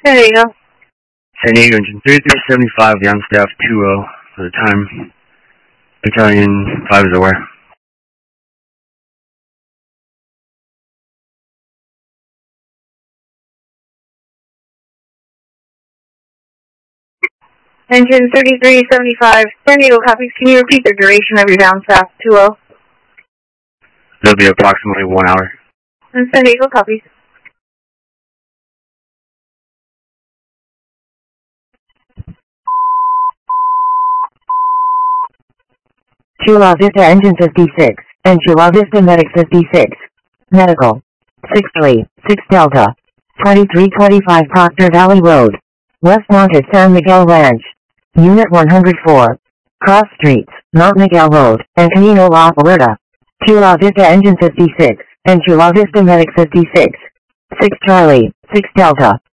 San Diego. San Diego engine 3375, the on staff 20 for the time. Battalion 5 is aware. Engine 3375, San Diego copies. Can you repeat the duration of your downstaff 20? It'll be approximately 1 hour. And San Diego copies. Chula Vista Engine 56, and Chula Vista Medic 56. Medical. 6 Delta. 2325 Proctor Valley Road. West Mounted San Miguel Ranch. Unit 104. Cross Streets, Mount Miguel Road, and Camino La Puerta. Chula Vista Engine 56, and Chula Vista Medic 56. 6 Delta.